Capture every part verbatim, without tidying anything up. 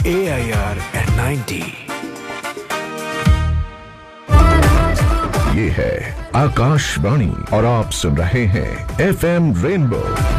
A I R ninety. ये है आकाशवाणी और आप सुन रहे हैं F M rainbow.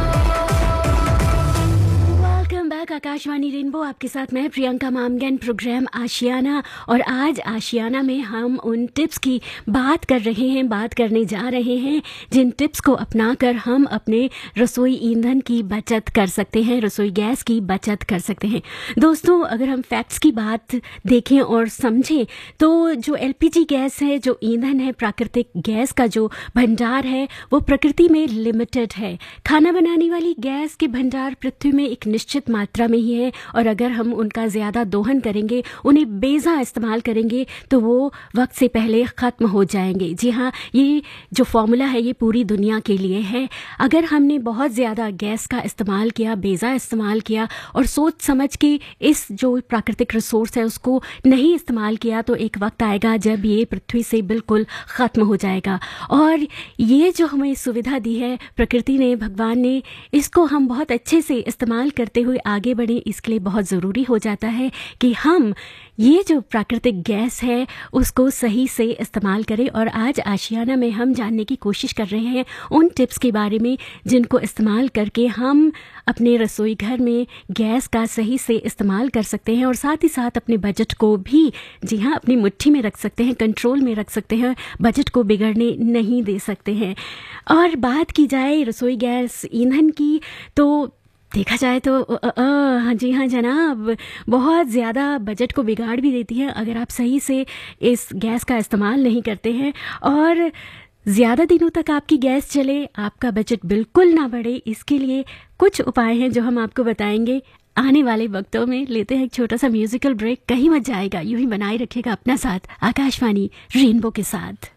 Akashvani rainbow आपके साथ मैं प्रियंका मामगन, प्रोग्राम आशियाना। और आज आशियाना में हम उन टिप्स की बात कर रहे हैं, बात करने जा रहे हैं जिन टिप्स को अपनाकर हम अपने रसोई ईंधन की बचत कर सकते हैं, रसोई गैस की बचत कर सकते हैं। दोस्तों, अगर हम फैक्ट्स की बात देखें और समझें तो जो एल पी जी गैस है, जो ईंधन है, प्राकृतिक गैस का जो भंडार है वो प्रकृति में लिमिटेड है। खाना बनाने वाली गैस के भंडार पृथ्वी में एक निश्चित मात्रा में ही है और अगर हम उनका ज़्यादा दोहन करेंगे, उन्हें बेजा इस्तेमाल करेंगे तो वो वक्त से पहले ख़त्म हो जाएंगे। जी हाँ, ये जो फॉर्मूला है ये पूरी दुनिया के लिए है। अगर हमने बहुत ज़्यादा गैस का इस्तेमाल किया, बेजा इस्तेमाल किया और सोच समझ के इस जो प्राकृतिक रिसोर्स है उसको नहीं इस्तेमाल किया तो एक वक्त आएगा जब ये पृथ्वी से बिल्कुल ख़त्म हो जाएगा। और ये जो हमें सुविधा दी है प्रकृति ने, भगवान ने, इसको हम बहुत अच्छे से इस्तेमाल करते हुए आगे बढ़े। इसके लिए बहुत ज़रूरी हो जाता है कि हम ये जो प्राकृतिक गैस है उसको सही से इस्तेमाल करें। और आज आशियाना में हम जानने की कोशिश कर रहे हैं उन टिप्स के बारे में जिनको इस्तेमाल करके हम अपने रसोई घर में गैस का सही से इस्तेमाल कर सकते हैं और साथ ही साथ अपने बजट को भी, जी हाँ, अपनी मुट्ठी में रख सकते हैं, कंट्रोल में रख सकते हैं, बजट को बिगड़ने नहीं दे सकते हैं। और बात की जाए रसोई गैस ईंधन की तो देखा जाए तो हाँ जी हाँ जनाब, बहुत ज़्यादा बजट को बिगाड़ भी देती है अगर आप सही से इस गैस का इस्तेमाल नहीं करते हैं। और ज़्यादा दिनों तक आपकी गैस चले, आपका बजट बिल्कुल ना बढ़े, इसके लिए कुछ उपाय हैं जो हम आपको बताएंगे आने वाले वक्तों में। लेते हैं एक छोटा सा म्यूजिकल ब्रेक, कहीं मत जाएगा, यूं ही बनाए रखिएगा अपना साथ आकाशवाणी रेनबो के साथ।